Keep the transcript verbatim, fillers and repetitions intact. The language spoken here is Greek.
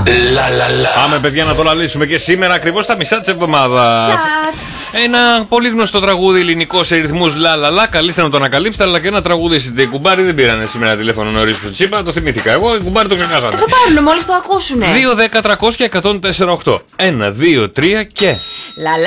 Λα, λα, λα. Πάμε, παιδιά, να το λαλήσουμε και σήμερα ακριβώς τα μισά της εβδομάδας. Ένα πολύ γνωστό τραγούδι ελληνικό σε ρυθμούς λα λα λα. Καλείστε να το ανακαλύψετε, αλλά και να τραγουδήσετε. Οι κουμπάροι δεν πήρανε σήμερα τηλέφωνο νωρίς που τους είπα, το θυμήθηκα εγώ. Οι κουμπάροι το ξεχάσανε. Θα πάρουν μόλις το ακούσουνε. δύο, δέκα, τριακόσια, εκατόν τέσσερα, οκτώ. ένα, δύο, τρία και. Λα λα